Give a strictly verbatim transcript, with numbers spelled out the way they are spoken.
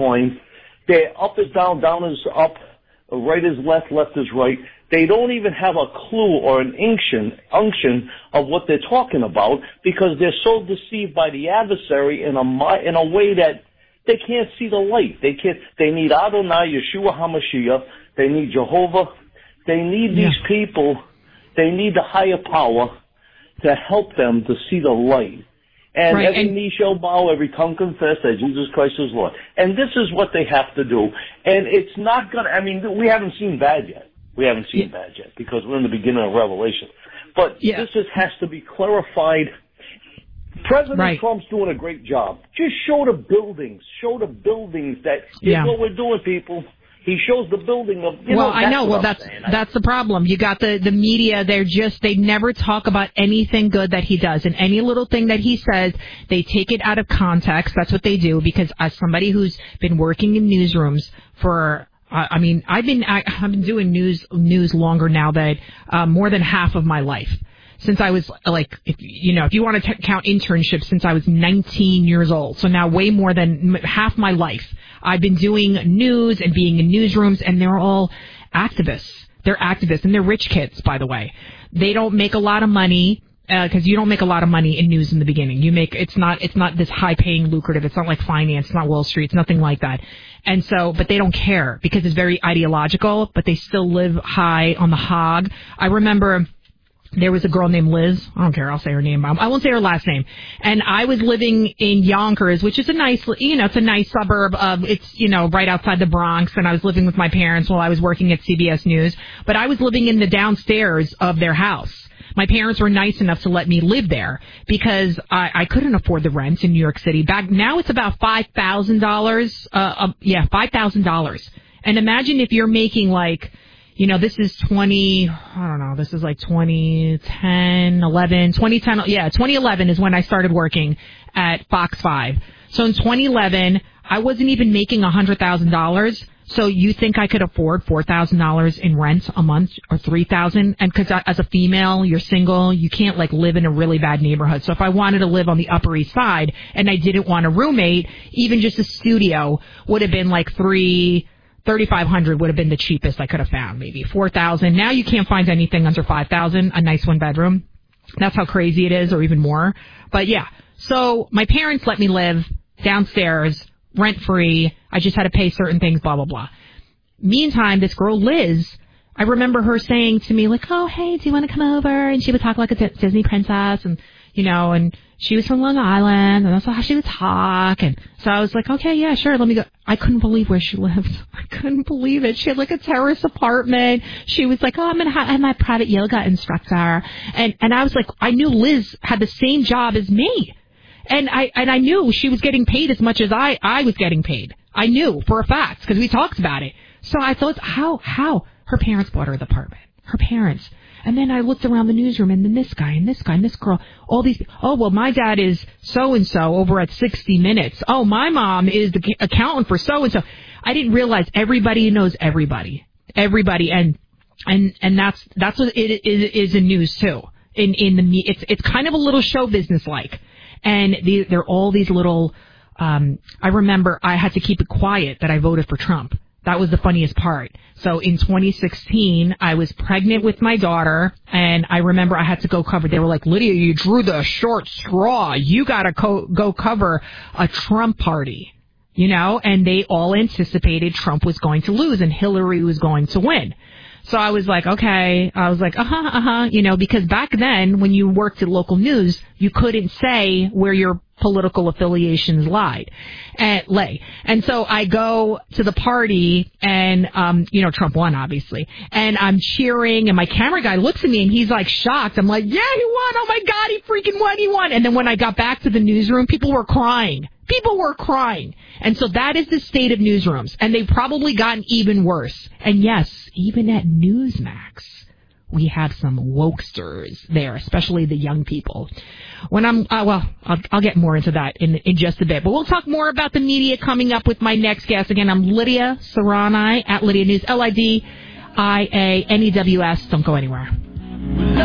coin. They're up is down, down is up, right is left, left is right. They don't even have a clue or an unction, unction of what they're talking about because they're so deceived by the adversary in a in a way that they can't see the light. They can't. They need Adonai, Yeshua HaMashiach. They need Jehovah. They need yeah. these people. They need the higher power to help them to see the light. And right, every and- knee shall bow, every tongue confess that Jesus Christ is Lord. And this is what they have to do. And it's not going to, I mean, we haven't seen bad yet. We haven't seen yeah. bad yet because we're in the beginning of Revelation. But yeah. this is, has to be clarified. President right. Trump's doing a great job. Just show the buildings. Show the buildings that here's yeah. what we're doing, people. He shows the building of, you well, know, I know. Well, I'm that's saying. that's the problem. You got the, the media. They're just, they never talk about anything good that he does. And any little thing that he says, they take it out of context. That's what they do. Because as somebody who's been working in newsrooms for, uh, I mean, I've been, I, I've been doing news, news longer now than uh, more than half of my life. Since I was like, if, you know, if you want to t- count internships, since I was nineteen years old. So now way more than m- half my life. I've been doing news and being in newsrooms, and they're all activists. They're activists, and they're rich kids, by the way. They don't make a lot of money, because uh, you don't make a lot of money in news in the beginning. You make, it's not, it's not this high-paying, lucrative. It's not like finance. It's not Wall Street. It's nothing like that. And so, but they don't care, because it's very ideological, but they still live high on the hog. I remember... There was a girl named Liz. I don't care. I'll say her name. I won't say her last name. And I was living in Yonkers, which is a nice, you know, it's a nice suburb of, it's, you know, right outside the Bronx. And I was living with my parents while I was working at C B S News. But I was living in the downstairs of their house. My parents were nice enough to let me live there because I, I couldn't afford the rent in New York City. Back now it's about five thousand dollars. Uh, uh, yeah, five thousand dollars. And imagine if you're making like, you know, this is twenty, I don't know, this is like twenty ten, eleven, twenty ten, yeah, twenty eleven is when I started working at Fox five. So in twenty eleven, I wasn't even making one hundred thousand dollars. So you think I could afford four thousand dollars in rent a month or three thousand dollars? And because as a female, you're single, you can't like live in a really bad neighborhood. So if I wanted to live on the Upper East Side and I didn't want a roommate, even just a studio would have been like three thirty-five hundred would have been the cheapest I could have found, maybe four thousand. Now you can't find anything under five thousand, a nice one bedroom. That's how crazy it is, or even more. But yeah, so my parents let me live downstairs, rent free. I just had to pay certain things, blah, blah, blah. Meantime, this girl, Liz, I remember her saying to me like, oh, hey, do you want to come over? And she would talk like a D- Disney princess and, you know, and she was from Long Island, and that's how she would talk. And so I was like, okay, yeah, sure, let me go. I couldn't believe where she lived. I couldn't believe it. She had like a terrace apartment. She was like, oh, I'm going to have my private yoga instructor. And, and I was like, I knew Liz had the same job as me. And I, and I knew she was getting paid as much as I, I was getting paid. I knew for a fact because we talked about it. So I thought, how, how? Her parents bought her the apartment. Her parents. And then I looked around the newsroom, and then this guy, and this guy, and this girl, all these, oh, well, my dad is so-and-so over at sixty minutes. Oh, my mom is the accountant for so-and-so. I didn't realize everybody knows everybody. Everybody. And, and, and that's, that's what it is, is in news, too. In, in the, it's, it's kind of a little show business-like. And the, they're all these little, um, I remember I had to keep it quiet that I voted for Trump. That was the funniest part. So in twenty sixteen, I was pregnant with my daughter, and I remember I had to go cover. They were like, Lydia, you drew the short straw. You got to co- go cover a Trump party, you know, and they all anticipated Trump was going to lose and Hillary was going to win. So I was like, okay. I was like, uh-huh, uh-huh, you know, because back then when you worked at local news, you couldn't say where your political affiliations lied and lay. And so I go to the party and, um, you know, Trump won, obviously. And I'm cheering and my camera guy looks at me and he's like shocked. I'm like, yeah, he won. Oh my God, he freaking won. He won. And then when I got back to the newsroom, people were crying. People were crying. And so that is the state of newsrooms. And they've probably gotten even worse. And yes, even at Newsmax, we have some wokesters there, especially the young people. When I'm, uh, well, I'll, I'll get more into that in, in just a bit. But we'll talk more about the media coming up with my next guest. Again, I'm Lydia Serrani at Lydia News, L I D I A N E W S. Don't go anywhere.